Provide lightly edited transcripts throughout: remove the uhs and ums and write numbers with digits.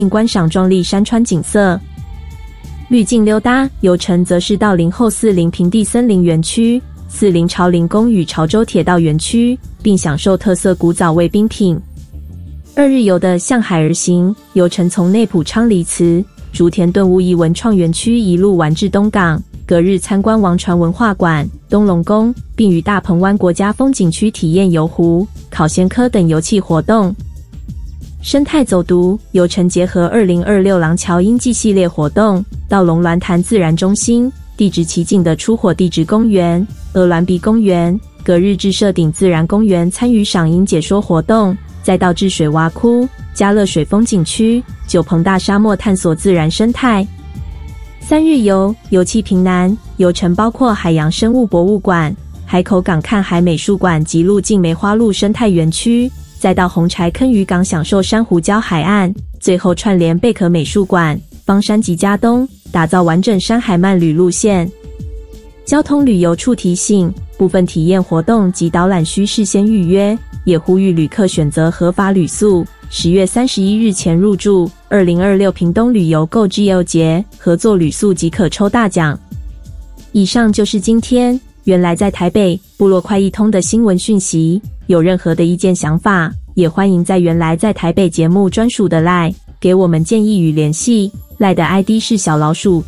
观赏壮丽山川景色。绿径溜达游程则是到林后四林平地森林园区、四林朝林宫与潮州铁道园区，并享受特色古早味冰品。2日游的向海而行游程从内埔昌黎祠、竹田顿悟艺文创园区一路玩至东港，隔日参观王船文化馆、东龙宫，并于大鹏湾国家风景区体验游湖、考仙科等游憩活动。生态走读游程结合2026廊桥鹰季系列活动，到龙銮潭自然中心、地质奇景的出火地质公园、鹅銮鼻公园，隔日至社顶自然公园参与赏鹰解说活动，再到治水蛙窟、嘉乐水风景区、九鹏大沙漠探索自然生态。3日游游憩屏南游程包括海洋生物博物馆、海口港看海美术馆及路径梅花鹿生态园区，再到红柴坑渔港享受珊瑚礁海岸，最后串联贝壳美术馆、方山及嘉东，打造完整山海漫旅路线。交通旅游处提醒，部分体验活动及导览需事先预约，也呼吁旅客选择合法旅宿，10月31日前入住。2026屏东旅游购 GL 节合作旅宿即可抽大奖。以上就是今天原来在台北部落快易通的新闻讯息，有任何的意见想法，也欢迎在原来在台北节目专属的 LINE 给我们建议与联系。LINE 的 ID 是小老鼠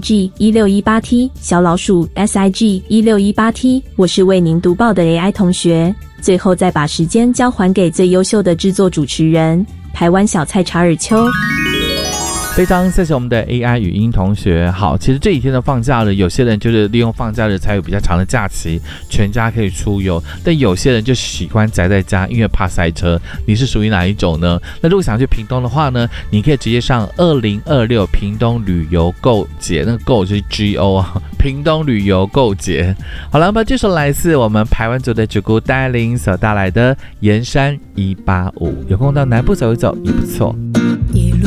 SIG1618T 小老鼠 SIG1618T， 我是为您读报的 AI 同学。最后再把时间交还给最优秀的制作主持人台湾小菜查尔丘。 非常谢谢我们的 AI 语音同学。好，其实这几天的放假日，有些人就是利用放假日才有比较长的假期，全家可以出游，但有些人就喜欢宅在家，因为怕塞车。你是属于哪一种呢？那如果想去屏东的话呢，你可以直接上2026屏东旅游购节，那个购就是 GO 啊，屏东旅游购节。好了，把这首来自我们排湾族的主姑带领所带来的盐山185，有空到南部走一走也不错。